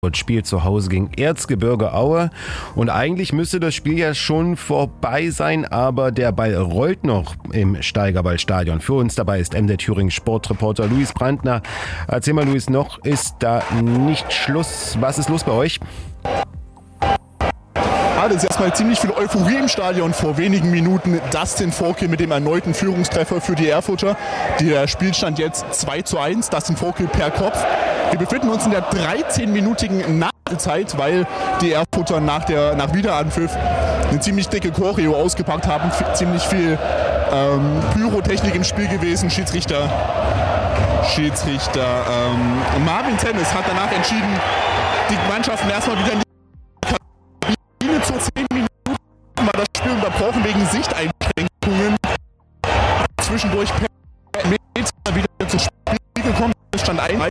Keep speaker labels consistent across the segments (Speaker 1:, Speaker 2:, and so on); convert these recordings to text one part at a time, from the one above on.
Speaker 1: Spiel zu Hause gegen Erzgebirge Aue und eigentlich müsste das Spiel ja schon vorbei sein, aber der Ball rollt noch im Steigerballstadion. Für uns dabei ist MDR Thüringen Sportreporter Luis Brandner. Erzähl mal, Luis, noch ist da nicht Schluss. Was ist los bei euch?
Speaker 2: Das ist erstmal ziemlich viel Euphorie im Stadion. Vor wenigen Minuten Dustin Forkel mit dem erneuten Führungstreffer für die Erfurter. Der Spielstand jetzt 2:1, Dustin Forkel per Kopf. Wir befinden uns in der 13-minütigen Nachspielzeit, weil die Erfurter nach Wiederanpfiff eine ziemlich dicke Choreo ausgepackt haben. Ziemlich viel Pyrotechnik im Spiel gewesen. Schiedsrichter Marvin Tennis hat danach entschieden, die Mannschaften erstmal wieder in die zu 10 Minuten war das Spiel unterbrochen wegen Sichteinschränkungen. Zwischendurch per Meter wieder zum Spiel gekommen. Es stand 1-1.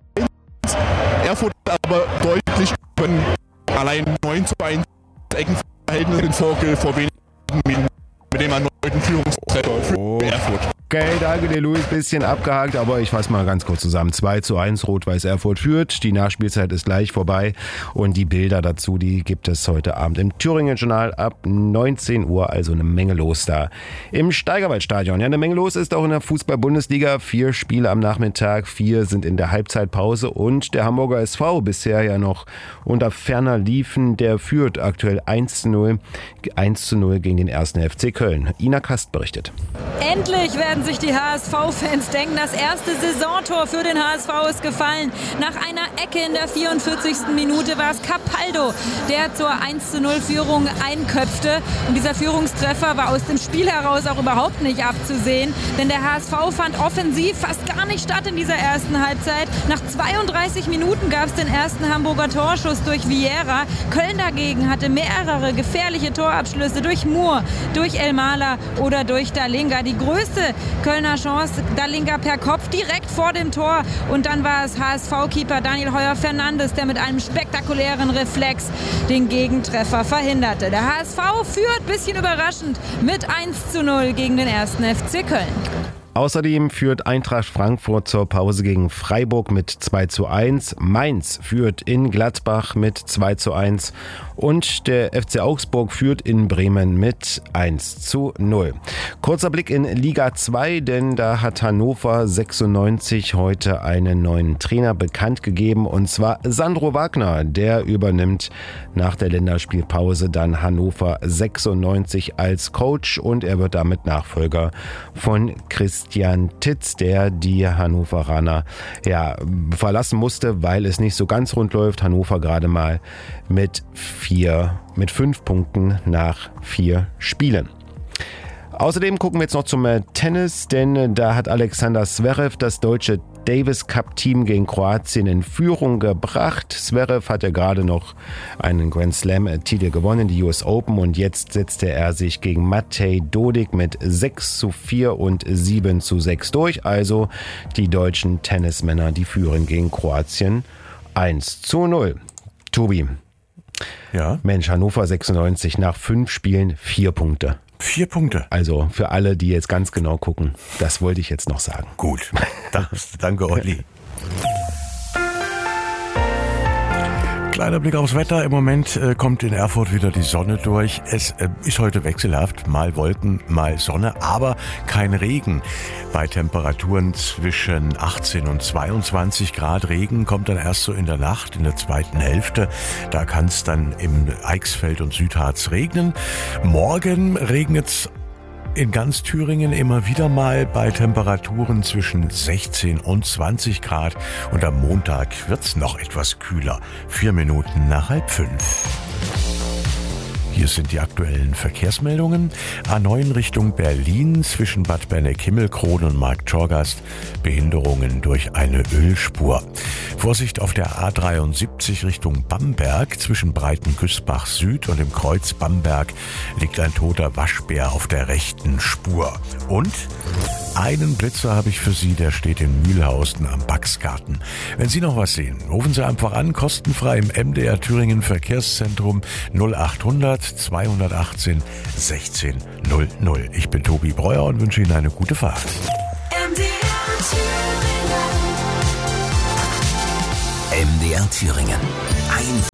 Speaker 2: Erfurt aber deutlich können allein 9:1 Eckenverhältnis in Forkel vor wenigen Minuten mit dem erneuten Führungstreffer für Erfurt.
Speaker 1: Okay, danke dir, Luis. Bisschen abgehakt, aber ich fasse mal ganz kurz zusammen. 2:1, Rot-Weiß Erfurt führt. Die Nachspielzeit ist gleich vorbei. Und die Bilder dazu, die gibt es heute Abend im Thüringen-Journal ab 19 Uhr. Also eine Menge los da im Steigerwaldstadion. Ja, eine Menge los ist auch in der Fußball-Bundesliga. 4 Spiele am Nachmittag, 4 sind in der Halbzeitpause. Und der Hamburger SV, bisher ja noch unter ferner Liefen, der führt aktuell 1:0 gegen den 1. FC Köln. Ina Kast berichtet.
Speaker 3: Endlich werden sich die HSV-Fans denken, das erste Saisontor für den HSV ist gefallen. Nach einer Ecke in der 44. Minute war es Capaldo, der zur 1:0-Führung einköpfte. Und dieser Führungstreffer war aus dem Spiel heraus auch überhaupt nicht abzusehen. Denn der HSV fand offensiv fast gar nicht statt in dieser ersten Halbzeit. Nach 32 Minuten gab es den ersten Hamburger Torschuss durch Vieira. Köln dagegen hatte mehrere gefährliche Torabschlüsse durch Moore, durch Elmaler oder durch Dalinga. Die größte Kölner Chance, Dalinga per Kopf direkt vor dem Tor. Und dann war es HSV-Keeper Daniel Heuer-Fernandes, der mit einem spektakulären Reflex den Gegentreffer verhinderte. Der HSV führt, bisschen überraschend, mit 1:0 gegen den 1. FC Köln.
Speaker 1: Außerdem führt Eintracht Frankfurt zur Pause gegen Freiburg mit 2:1. Mainz führt in Gladbach mit 2:1. Und der FC Augsburg führt in Bremen mit 1:0. Kurzer Blick in Liga 2, denn da hat Hannover 96 heute einen neuen Trainer bekannt gegeben. Und zwar Sandro Wagner. Der übernimmt nach der Länderspielpause dann Hannover 96 als Coach. Und er wird damit Nachfolger von Christian Titz, der die Hannoveraner verlassen musste, weil es nicht so ganz rund läuft. Hannover gerade mal mit 5 Punkten nach 4 Spielen. Außerdem gucken wir jetzt noch zum Tennis, denn da hat Alexander Zverev das deutsche Davis Cup Team gegen Kroatien in Führung gebracht. Zverev hat ja gerade noch einen Grand Slam Titel gewonnen, die US Open, und jetzt setzte er sich gegen Matej Dodig mit 6:4 und 7:6 durch. Also die deutschen Tennismänner, die führen gegen Kroatien 1:0. Tobi.
Speaker 4: Ja.
Speaker 1: Mensch, Hannover 96 nach 5 Spielen 4 Punkte.
Speaker 4: 4 Punkte.
Speaker 1: Also für alle, die jetzt ganz genau gucken, das wollte ich jetzt noch sagen.
Speaker 4: Gut. Danke, Olli. Kleiner Blick aufs Wetter. Im Moment kommt in Erfurt wieder die Sonne durch. Es ist heute wechselhaft, mal Wolken, mal Sonne, aber kein Regen. Bei Temperaturen zwischen 18 und 22 Grad. Regen kommt dann erst so in der Nacht, in der zweiten Hälfte. Da kann es dann im Eichsfeld und Südharz regnen. Morgen regnet es in ganz Thüringen immer wieder mal bei Temperaturen zwischen 16 und 20 Grad. Und am Montag wird's noch etwas kühler. 4 Minuten nach 4:30. Hier sind die aktuellen Verkehrsmeldungen. A9 Richtung Berlin zwischen Bad Berneck-Himmelkron und Marktschorgast. Behinderungen durch eine Ölspur. Vorsicht auf der A73 Richtung Bamberg zwischen Breitengüßbach Süd und dem Kreuz Bamberg liegt ein toter Waschbär auf der rechten Spur. Und einen Blitzer habe ich für Sie, der steht in Mühlhausen am Baxgarten. Wenn Sie noch was sehen, rufen Sie einfach an, kostenfrei im MDR Thüringen Verkehrszentrum 0800 218 1600. Ich bin Tobi Breuer und wünsche Ihnen eine gute Fahrt.
Speaker 5: MDR Thüringen. Ein